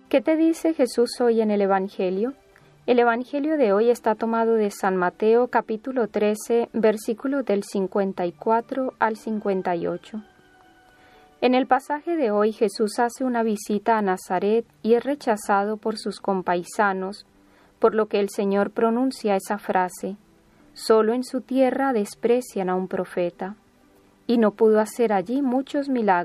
¿Qué te dice Jesús hoy en el Evangelio? El Evangelio de hoy está tomado de San Mateo capítulo 13, versículos del 54 al 58. En el pasaje de hoy Jesús hace una visita a Nazaret y es rechazado por sus compaisanos, por lo que el Señor pronuncia esa frase: «Solo en su tierra desprecian a un profeta», y no pudo hacer allí muchos milagros.